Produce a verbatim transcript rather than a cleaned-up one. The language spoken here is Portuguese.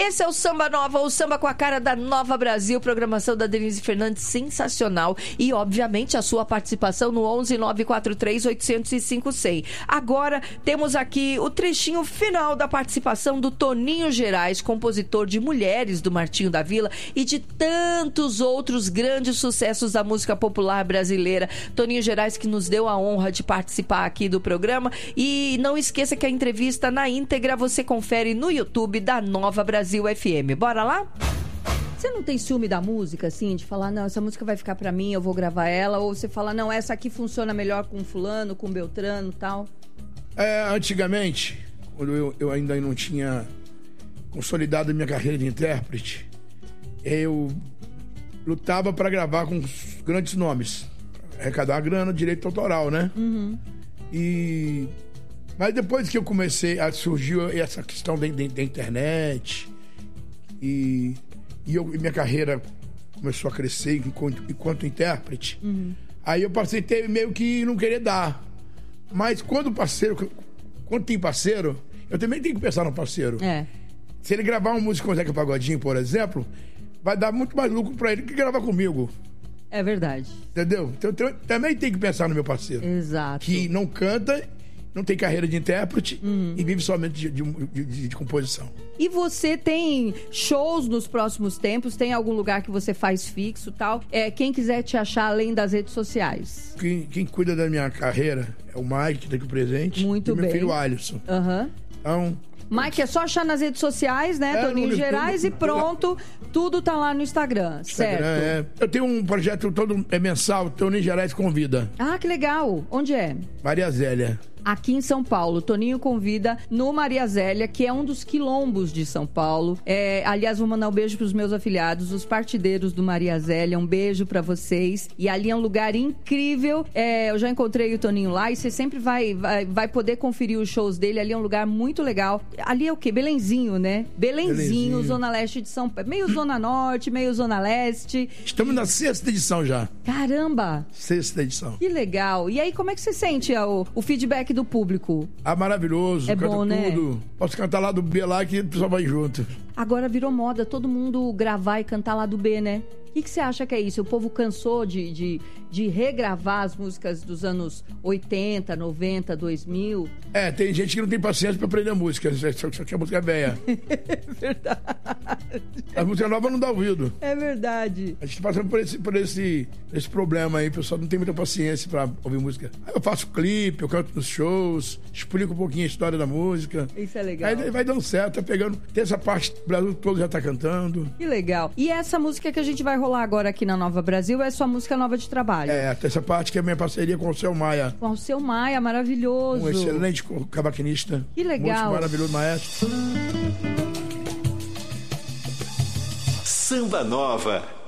Esse é o Samba Nova, o samba com a cara da Nova Brasil, programação da Denise Fernandes, sensacional. E, obviamente, a sua participação no onze nove quatro três oito zero cinco cem. Agora, temos aqui o trechinho final da participação do Toninho Gerais, compositor de Mulheres, do Martinho da Vila, e de tantos outros grandes sucessos da música popular brasileira. Toninho Gerais, que nos deu a honra de participar aqui do programa. E não esqueça que a entrevista na íntegra você confere no YouTube da Nova Brasil F M. Bora lá? Você não tem ciúme da música, assim, de falar, não, essa música vai ficar pra mim, eu vou gravar ela, ou você fala, não, essa aqui funciona melhor com fulano, com Beltrano e tal? É, antigamente, quando eu, eu ainda não tinha consolidado a minha carreira de intérprete, eu lutava pra gravar com os grandes nomes, arrecadar a grana, direito autoral, né? Uhum. E... Mas depois que eu comecei, a surgiu essa questão da, da, da internet e, e, eu, e minha carreira começou a crescer enquanto, enquanto intérprete, uhum. Aí eu passei a ter meio que não querer dar. Mas quando o parceiro, quando tem parceiro, eu também tenho que pensar no parceiro. É. Se ele gravar uma música com o Zeca Pagodinho, por exemplo, vai dar muito mais lucro pra ele que gravar comigo. É verdade. Entendeu? Então eu também tenho que pensar no meu parceiro. Exato. Que não canta, não tem carreira de intérprete, uhum. E vive somente de, de, de, de composição. E você tem shows nos próximos tempos? Tem algum lugar que você faz fixo e tal? É, quem quiser te achar além das redes sociais? Quem, quem cuida da minha carreira é o Mike, que tá aqui presente. Muito e bem. meu filho Alisson. Aham. Uhum. Então... Mike, é só achar nas redes sociais, né? É, Toninho Gerais, e pronto, tudo tá lá no Instagram, Instagram, certo? É. Eu tenho um projeto todo é mensal, Toninho Gerais Convida. Ah, que legal. Onde é? Maria Zélia. Aqui em São Paulo. Toninho convida no Maria Zélia, que é um dos quilombos de São Paulo. É, aliás, vou mandar um beijo pros meus afiliados, os partideiros do Maria Zélia. Um beijo pra vocês. E ali é um lugar incrível. É, eu já encontrei o Toninho lá e você sempre vai, vai, vai poder conferir os shows dele. Ali é um lugar muito legal. Ali é o quê? Belenzinho, né? Belenzinho, Belenzinho. Zona Leste de São Paulo. Meio Zona Norte, meio Zona Leste. Estamos na sexta edição já. Caramba! Sexta edição. Que legal. E aí, como é que você sente o, o feedback do público? Ah, maravilhoso. É bom, né? Tudo. Posso cantar lá do B lá que o pessoal vai junto. Agora virou moda todo mundo gravar e cantar lá do B, né? O que, que você acha que é isso? O povo cansou de, de, de regravar as músicas dos anos oitenta, noventa, dois mil? É, tem gente que não tem paciência pra aprender música, só que a música é velha. É verdade. A música nova não dá ouvido. É verdade. A gente tá passando por esse, por esse, esse problema aí, o pessoal não tem muita paciência pra ouvir música. Aí eu faço clipe, eu canto nos shows, explico um pouquinho a história da música. Isso é legal. Aí vai dando certo, tá pegando. Tem essa parte, o Brasil todo já tá cantando. Que legal. E essa música que a gente vai rolar agora aqui na Nova Brasil é sua música nova de trabalho. É, tem essa parte que é a minha parceria com o Alceu Maia. Com o Alceu Maia, maravilhoso. Um excelente cavaquinista. Que legal. Muito maravilhoso, maestro. Samba Nova.